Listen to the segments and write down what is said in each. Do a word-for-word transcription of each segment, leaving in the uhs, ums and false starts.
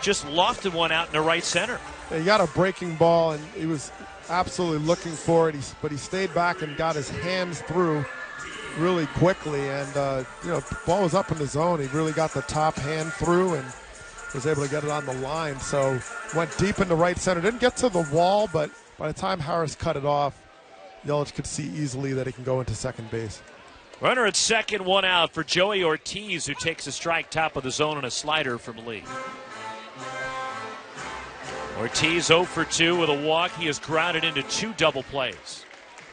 just lofted one out in the right center. He got a breaking ball, and he was absolutely looking for it, he, but he stayed back and got his hands through really quickly. And, uh, you know, the ball was up in the zone. He really got the top hand through and was able to get it on the line. So went deep in the right center. Didn't get to the wall, but by the time Harris cut it off, Yelich could see easily that he can go into second base. Runner at second, one out for Joey Ortiz, who takes a strike top of the zone and a slider from Lee. Ortiz oh for two with a walk. He has grounded into two double plays.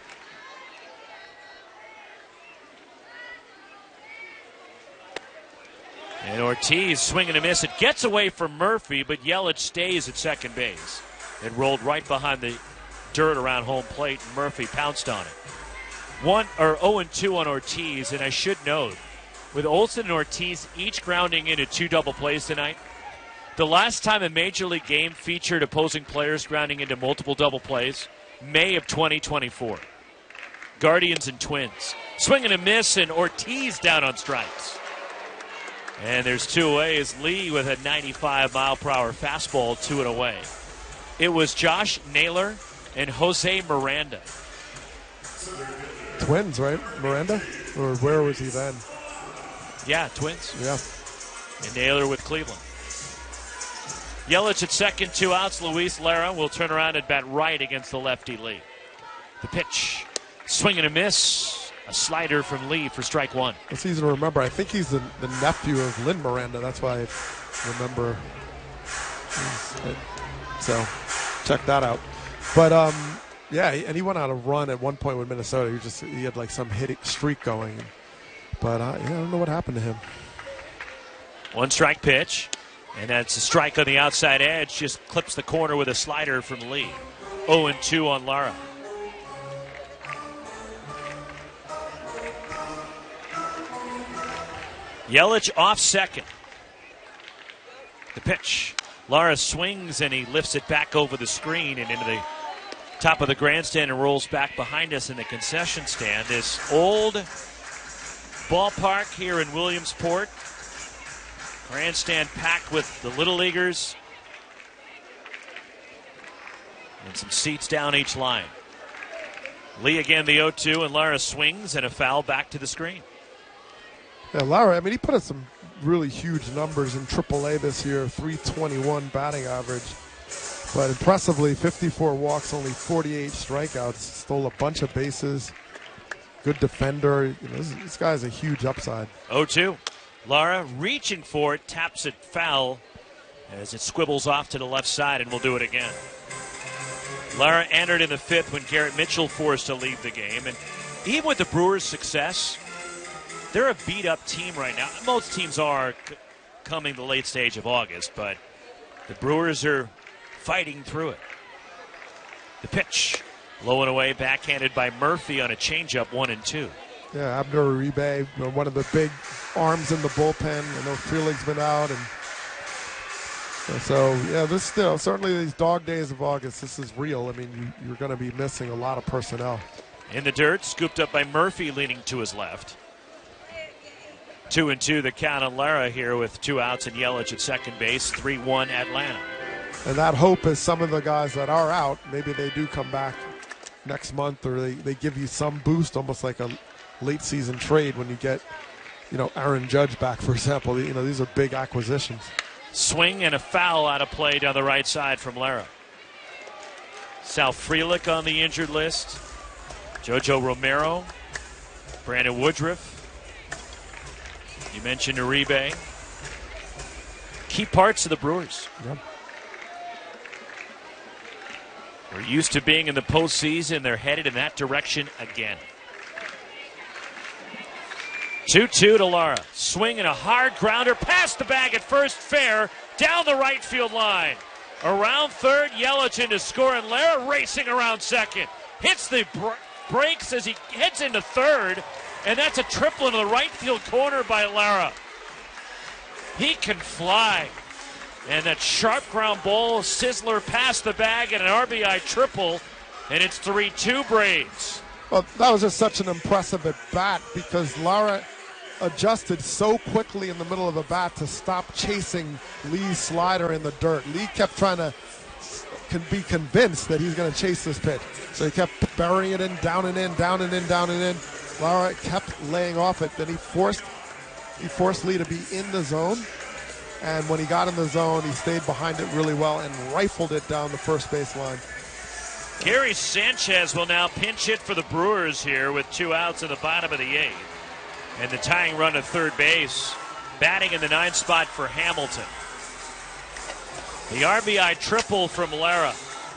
And Ortiz swinging a miss. It gets away from Murphy, but Yelich stays at second base. It rolled right behind the dirt around home plate, and Murphy pounced on it. One or oh and two on Ortiz, and I should note, with Olson and Ortiz each grounding into two double plays tonight, the last time a Major League game featured opposing players grounding into multiple double plays, May of twenty twenty-four. Guardians and Twins. Swing and a miss, and Ortiz down on strikes. And there's two away as Lee with a ninety-five mile per hour fastball, two and away. It was Josh Naylor and Jose Miranda. Twins, right? Miranda? Or where was he then? Yeah, Twins. Yeah. And Naylor with Cleveland. Yelich at second, two outs. Luis Lara will turn around and bat right against the lefty Lee. The pitch. Swing and a miss. A slider from Lee for strike one. It's easy to remember. I think he's the, the nephew of Lynn Miranda. That's why I remember. So, check that out. But, um, yeah, and he went on a run at one point with Minnesota. He just he had like some hit streak going. But uh, yeah, I don't know what happened to him. One strike pitch. And that's a strike on the outside edge. Just clips the corner with a slider from Lee. oh and two on Lara. Yelich off second. The pitch. Lara swings and he lifts it back over the screen and into the top of the grandstand and rolls back behind us in the concession stand. This old ballpark here in Williamsport. Grandstand packed with the Little Leaguers. And some seats down each line. Lee again the oh two, and Lara swings and a foul back to the screen. Yeah, Lara, I mean, he put up some really huge numbers in triple A this year, three twenty-one batting average. But impressively, fifty-four walks, only forty-eight strikeouts, stole a bunch of bases. Good defender. You know, this, this guy's a huge upside. oh two. Lara reaching for it, taps it foul as it squibbles off to the left side, and we'll do it again. Lara entered in the fifth when Garrett Mitchell forced to leave the game. And even with the Brewers' success, they're a beat-up team right now. Most teams are c- coming the late stage of August, but the Brewers are fighting through it. The pitch, low and away, backhanded by Murphy on a changeup, one and two. Yeah, Abner Uribe, you know, one of the big arms in the bullpen. I know Freelig's been out, and, and so yeah, this you know, certainly these dog days of August. This is real. I mean, you, you're going to be missing a lot of personnel. In the dirt, scooped up by Murphy, leaning to his left. Two and two, the count on Lara here with two outs and Yelich at second base. three one Atlanta. And that hope is some of the guys that are out, maybe they do come back next month, or they, they give you some boost, almost like a late season trade when you get, you know, Aaron Judge back, for example. You know, these are big acquisitions. Swing and a foul out of play down the right side from Lara. Sal Frelick on the injured list. Jojo Romero. Brandon Woodruff. You mentioned Uribe. Key parts of the Brewers. Yep. We're used to being in the postseason. They're headed in that direction again. two two to Lara. Swing and a hard grounder past the bag at first, fair, down the right field line. Around third, Yelich in to score, and Lara racing around second. Hits the br- brakes as he heads into third, and that's a triple into the right field corner by Lara. He can fly. And that sharp ground ball, sizzler past the bag, and an R B I triple, and it's three two Braves. Well, that was just such an impressive at bat because Lara adjusted so quickly in the middle of the bat to stop chasing Lee's slider in the dirt. Lee kept trying to can be convinced that he's going to chase this pitch. So he kept burying it in, down and in, down and in, down and in. Lara kept laying off it. Then he forced he forced Lee to be in the zone. And when he got in the zone, he stayed behind it really well and rifled it down the first base line. Gary Sanchez will now pinch hit for the Brewers here with two outs in the bottom of the eighth. And the tying run at third base, batting in the ninth spot for Hamilton. The R B I triple from Lara.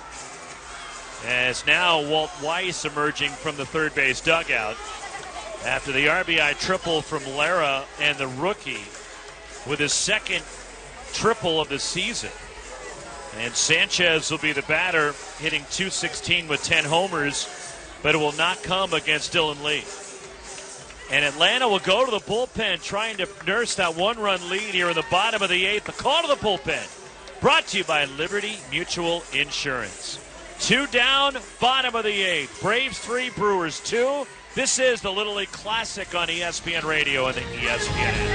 As now Walt Weiss emerging from the third base dugout after the R B I triple from Lara and the rookie with his second triple of the season. And Sanchez will be the batter, hitting two sixteen with ten homers, but it will not come against Dylan Lee. And Atlanta will go to the bullpen trying to nurse that one-run lead here in the bottom of the eighth. The call to the bullpen brought to you by Liberty Mutual Insurance. Two down, bottom of the eighth. Braves three, Brewers two. This is the Little League Classic on E S P N Radio and the E S P N app.